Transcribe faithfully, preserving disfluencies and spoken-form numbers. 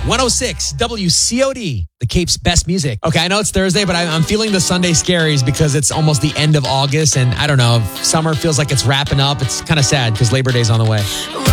one oh six W C O D, the Cape's best music. Okay, I know it's Thursday, but I'm feeling the Sunday scaries because it's almost the end of August, and I don't know, summer feels like it's wrapping up. It's kind of sad because Labor Day's on the way.